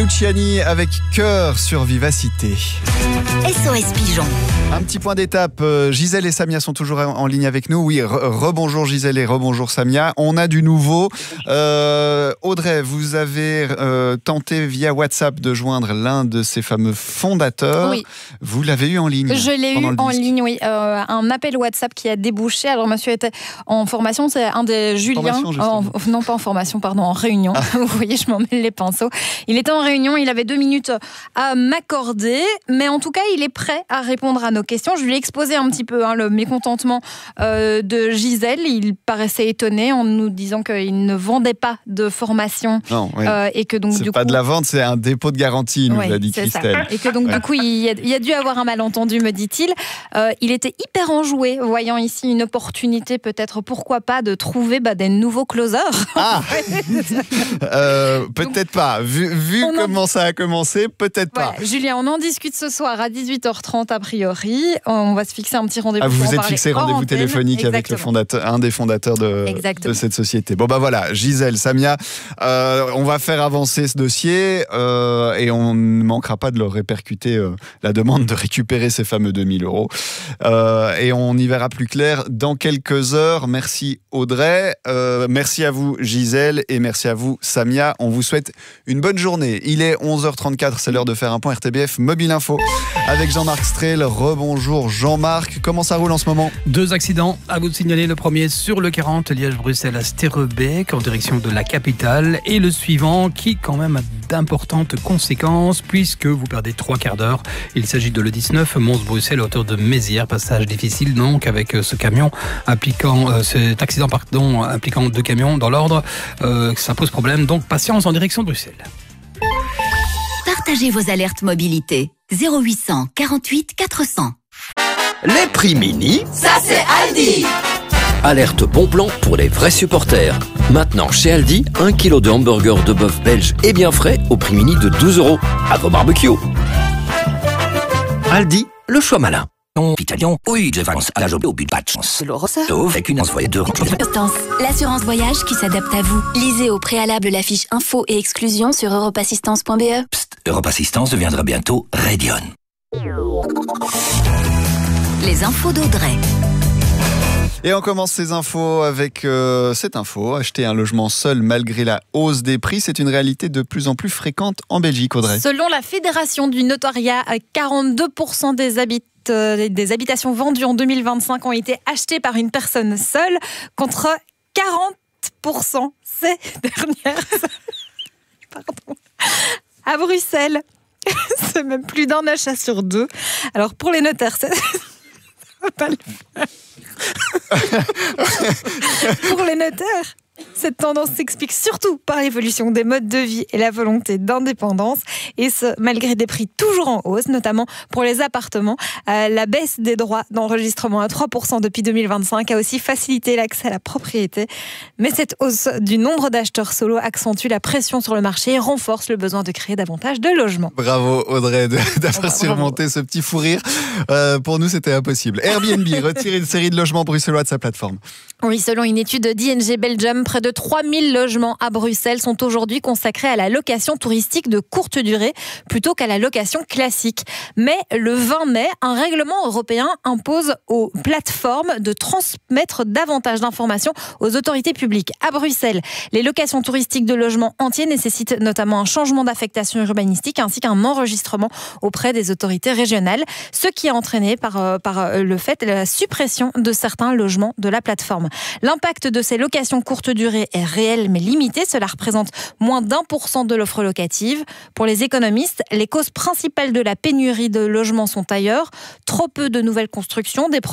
Luciani avec Cœur sur Vivacité. SOS Pigeon. Un petit point d'étape. Gisèle et Samia sont toujours en ligne avec nous. Oui, rebonjour Gisèle et rebonjour Samia. On a du nouveau. Audrey, vous avez tenté via WhatsApp de joindre l'un de ces fameux fondateurs. Oui. Vous l'avez eu en ligne? Je l'ai eu en ligne, oui. Un appel WhatsApp qui a débouché. Alors, monsieur était en formation, c'est un des Julien. Non, pas en formation, pardon, en réunion. Ah. Vous voyez, je m'en mêle les pinceaux. Il était en réunion, il avait 2 minutes à m'accorder, mais en tout cas, il est prêt à répondre à nos questions. Je lui ai exposé un petit peu le mécontentement de Gisèle. Il paraissait étonné en nous disant qu'il ne vendait pas de formation. Non, oui. Et que donc, c'est pas de la vente, c'est un dépôt de garantie, nous a dit Christelle. Ça. Et que donc, du coup, il y a dû avoir un malentendu, me dit-il. Il était hyper enjoué, voyant ici une opportunité, peut-être, pourquoi pas, de trouver des nouveaux closers. Ah peut-être pas. Vu comment ça a commencé, peut-être pas. Julien, on en discute ce soir à 18h30 a priori. On va se fixer un petit rendez-vous. Vous vous êtes fixé rendez-vous téléphonique avec un des fondateurs de cette société. Bon voilà, Gisèle, Samia, on va faire avancer ce dossier et on ne manquera pas de leur répercuter la demande de récupérer ces fameux 2000 €. Et on y verra plus clair dans quelques heures. Merci Audrey, merci à vous Gisèle et merci à vous Samia. On vous souhaite une bonne journée. Il est 11h34, c'est l'heure de faire un point RTBF Mobile Info avec Jean-Marc Strel. Rebonjour Jean-Marc, comment ça roule en ce moment? 2 accidents à vous signaler. Le premier sur le 40 Liège-Bruxelles à Sterrebeek en direction de la capitale et le suivant qui quand même a d'importantes conséquences puisque vous perdez 3 quarts d'heure. Il s'agit de l'E19 Mons-Bruxelles à hauteur de Mézières, passage difficile donc avec cet accident impliquant 2 camions dans l'ordre. Ça pose problème, donc patience en direction de Bruxelles. Partagez vos alertes mobilité 0800 48 400. Les prix mini, ça c'est Aldi. Alerte bon plan pour les vrais supporters. Maintenant chez Aldi, 1 kg de hamburger de bœuf belge et bien frais au prix mini de 12 € à vos barbecues. Aldi, le choix malin. Italien, oui, j'avance à la job au but de chance. Avec une envoyée de l'assurance voyage qui s'adapte à vous. Lisez au préalable la fiche info et exclusion sur europassistance.be. Psst, Europe Assistance deviendra bientôt Radion. Les infos d'Audrey. Et on commence ces infos avec cette info. Acheter un logement seul malgré la hausse des prix, c'est une réalité de plus en plus fréquente en Belgique, Audrey. Selon la Fédération du notariat, 42% des habitations vendues en 2025 ont été achetées par une personne seule, contre 40% ces dernières. Pardon. À Bruxelles, c'est même plus d'un achat sur 2. Alors pour les notaires, ça va pas le faire. Pour les notaires, cette tendance s'explique surtout par l'évolution des modes de vie et la volonté d'indépendance, et ce, malgré des prix toujours en hausse, notamment pour les appartements. La baisse des droits d'enregistrement à 3% depuis 2025 a aussi facilité l'accès à la propriété. Mais cette hausse du nombre d'acheteurs solo accentue la pression sur le marché et renforce le besoin de créer davantage de logements. Bravo Audrey d'avoir surmonté ce petit fou rire. Pour nous, c'était impossible. Airbnb retire une série de logements bruxellois de sa plateforme. Oui, selon une étude d'ING Belgium, près de 3000 logements à Bruxelles sont aujourd'hui consacrés à la location touristique de courte durée plutôt qu'à la location classique. Mais le 20 mai, un règlement européen impose aux plateformes de transmettre davantage d'informations aux autorités publiques. À Bruxelles, les locations touristiques de logements entiers nécessitent notamment un changement d'affectation urbanistique ainsi qu'un enregistrement auprès des autorités régionales, ce qui a entraîné par le fait la suppression de certains logements de la plateforme. L'impact de ces locations courte durée est réel mais limité. Cela représente moins d'1% de l'offre locative. Pour les économistes, les causes principales de la pénurie de logements sont ailleurs. Trop peu de nouvelles constructions, des